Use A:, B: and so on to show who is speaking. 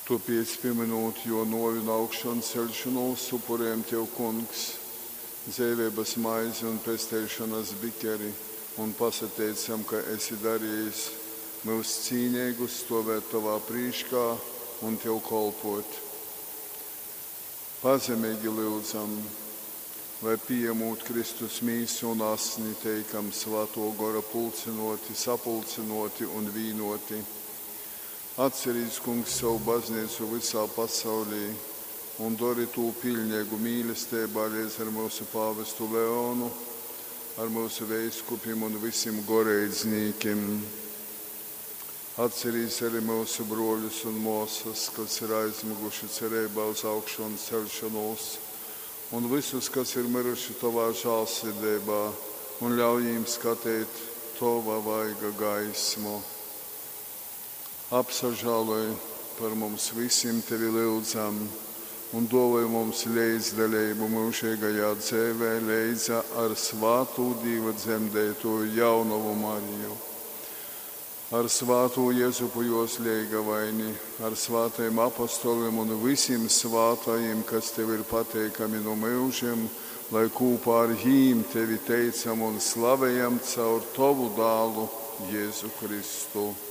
A: To pieminot, jo noju un augšanu celšanos upuriem Tev, Kungs, dzīvības maizi un pestēšanas bikeri, un pasateicam, ka esi darījis mūs cīnīgus stāvēt Tavā prīškā un Tev kolpot. Pazemīgi lūdzam, lai pieņemot Kristus mīsu un asni, teikam Svēto Gara pulcinoti, sapulcinoti un vīnoti. Atcerīs, Kungs, savu baznīcu visā pasaulī un dari to pilnīgu mīlestībā līdz ar mūsu pāvestu Leonu, ar mūsu veiskupiem un visiem goreidzniekiem. Atcerīs arī mūsu broļus un mūsas, kas ir aizmiguši cerībā uz augšanu celšanos, un visus, kas ir miruši Tavā žēlsirdībā, un ļauj viņiem skatīt Tava vaiga gaismu. Apsažāloj par mums visiem Tevi lūdzam, un dāvāj mums līdzdalību mūžīgajā dzīvē, līdza ar Svāto Dieva dzemdēto jaunavu Mariju, ar Svāto Jēzupu Joslēgavaini, ar svātajiem apostoliem un visiem svātajiem, kas Tev ir pateikami no mūžiem, lai kopā ar viņiem Tevi teicam un slavējam caur Tavu dēlu Jēzu Kristu.